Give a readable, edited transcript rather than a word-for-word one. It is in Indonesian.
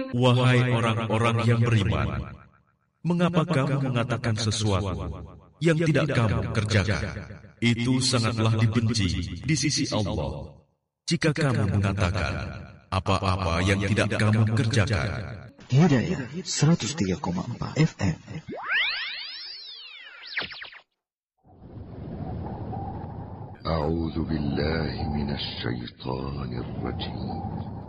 Wahai orang-orang yang beriman, mengapa kamu mengatakan sesuatu yang tidak kamu kerjakan? Itu sangatlah dibenci di sisi Allah jika kamu mengatakan apa-apa yang tidak kamu kerjakan. Hidayah 103,4 FM. أعوذ بالله من الشيطان الرجيم